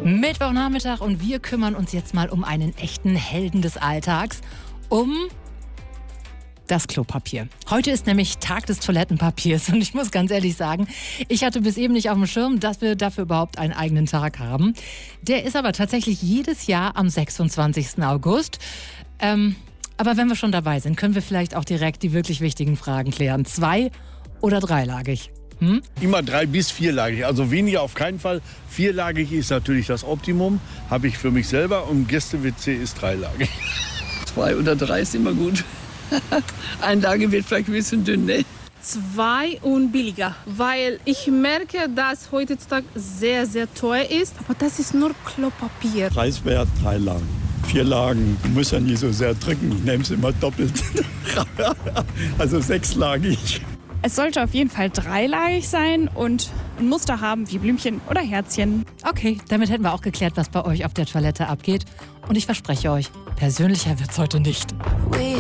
Mittwochnachmittag und wir kümmern uns jetzt mal um einen echten Helden des Alltags, um das Klopapier. Heute ist nämlich Tag des Toilettenpapiers und ich muss ganz ehrlich sagen, ich hatte bis eben nicht auf dem Schirm, dass wir dafür überhaupt einen eigenen Tag haben. Der ist aber tatsächlich jedes Jahr am 26. August. Aber wenn wir schon dabei sind, können wir vielleicht auch direkt die wirklich wichtigen Fragen klären. 2- oder dreilagig? Immer 3- bis 4-lagig, also weniger auf keinen Fall. 4-lagig ist natürlich das Optimum, habe ich für mich selber, und Gäste-WC ist 3-lagig. 2 oder 3 ist immer gut. Einlage wird vielleicht ein bisschen dünn, ne? 2 und billiger, weil ich merke, dass heutzutage sehr, sehr teuer ist, aber das ist nur Klopapier. Preiswert 3 Lagen. 4 Lagen, du musst ja nicht so sehr drücken, ich nehme es immer doppelt. Also 6-lagig. Es sollte auf jeden Fall dreilagig sein und ein Muster haben wie Blümchen oder Herzchen. Okay, damit hätten wir auch geklärt, was bei euch auf der Toilette abgeht. Und ich verspreche euch, persönlicher wird's heute nicht.